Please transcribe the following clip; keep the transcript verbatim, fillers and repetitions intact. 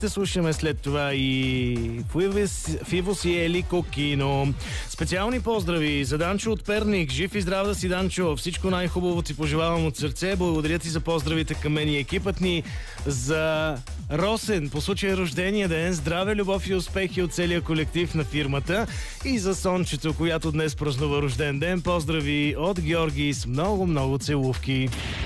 Ще слушаме след това и Фивос и Елико Кино. Специални поздрави за Данчо от Перник. Жив и здрав да си, Данчо. Всичко най-хубаво ти пожелавам от сърце. Благодаря ти за поздравите към мен и екипът ни. За Росен по случай рождения ден. Здраве, любов и успехи от целия колектив на фирмата. И за Сончето, която днес празнува рожден ден. Поздрави от Георги с много-много целувки.